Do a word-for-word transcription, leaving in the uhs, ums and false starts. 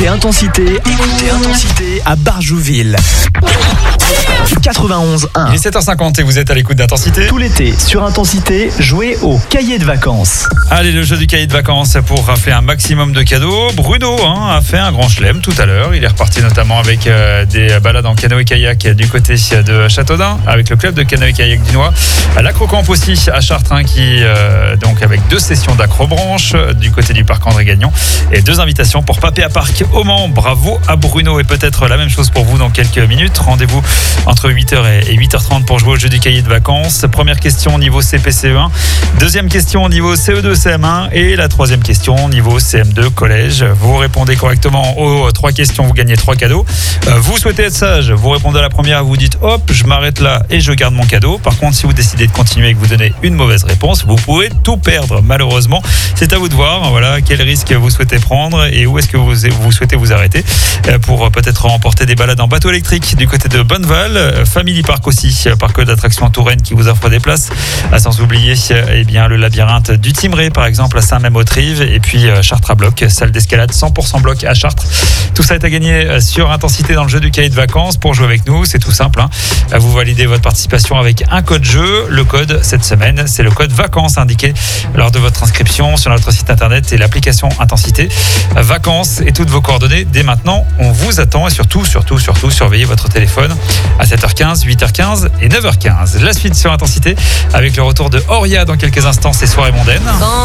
Écoutez Intensité, écoutez Intensité à Barjouville. quatre-vingt-onze un. Il est sept heures cinquante et vous êtes à l'écoute d'Intensité. Tout l'été, sur Intensité, jouez au cahier de vacances. Allez, le jeu du cahier de vacances pour rafler un maximum de cadeaux. Bruno hein, a fait un grand chelem tout à l'heure. Il est reparti notamment avec euh, des balades en canoë-kayak du côté de Châteaudun, avec le club de canoë-kayak dunois. L'Acrocamp aussi à Chartres, hein, qui euh, donc avec deux sessions d'acrobranche du côté du parc André Gagnon et deux invitations pour Papé à Parc au Mans. Bravo à Bruno et peut-être la même chose pour vous dans quelques minutes. Rendez-vous entre huit heures et huit heures trente pour jouer au jeu du cahier de vacances. Première question niveau C P C E un, deuxième question niveau C E deux C M un et la troisième question niveau C M deux collège. Vous répondez correctement aux trois questions, vous gagnez trois cadeaux. Vous souhaitez être sage, vous répondez à la première, vous dites hop, je m'arrête là et je garde mon cadeau. Par contre, si vous décidez de continuer et que vous donnez une mauvaise réponse, vous pouvez tout perdre malheureusement. C'est à vous de voir, voilà, quel risque vous souhaitez prendre et où est-ce que vous, vous souhaitez vous arrêter pour peut-être remporter des balades en bateau électrique du côté de Bonneval, Family Park aussi, parc d'attractions Touraine qui vous offre des places, sans oublier eh bien, le labyrinthe du Timeray par exemple à Saint-Même-aux-Trives et puis Chartres à bloc, salle d'escalade cent pour cent bloc à Chartres. Tout ça est à gagner sur Intensité dans le jeu du cahier de vacances. Pour jouer avec nous, c'est tout simple, hein. Vous validez votre participation avec un code jeu. Le code cette semaine, c'est le code vacances indiqué lors de votre inscription sur notre site internet et l'application Intensité. Vacances et toutes vos coordonnées dès maintenant. On vous attend et surtout, surtout, surtout, surveillez votre téléphone à sept heures quinze, huit heures quinze et neuf heures quinze. La suite sur Intensité avec le retour de Auria dans quelques instants, c'est Soirée mondaine.